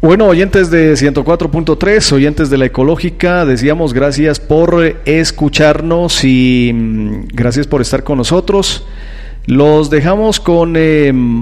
Bueno, oyentes de 104.3, oyentes de la Ecológica, decíamos gracias por escucharnos y gracias por estar con nosotros. Los dejamos con